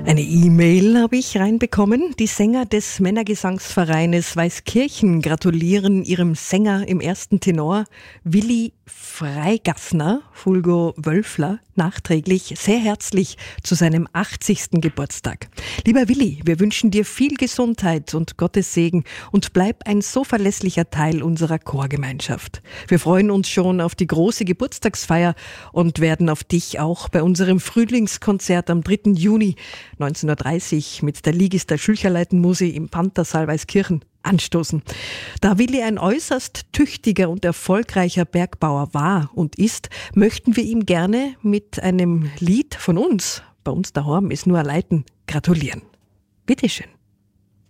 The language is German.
Eine E-Mail habe ich reinbekommen. Die Sänger des Männergesangsvereines Weißkirchen gratulieren ihrem Sänger im ersten Tenor, Willi Freigassner, Fulgo Wölfler, nachträglich sehr herzlich zu seinem 80. Geburtstag. Lieber Willi, wir wünschen dir viel Gesundheit und Gottes Segen und bleib ein so verlässlicher Teil unserer Chorgemeinschaft. Wir freuen uns schon auf die große Geburtstagsfeier und werden auf dich auch bei unserem Frühlingskonzert am 3. Juni 19.30 Uhr mit der Ligister Schülcherleiten-Musi im Panthersaal Weißkirchen anstoßen. Da Willi ein äußerst tüchtiger und erfolgreicher Bergbauer war und ist, möchten wir ihm gerne mit einem Lied von uns, bei uns daheim ist nur ein Leiten, gratulieren. Bitteschön.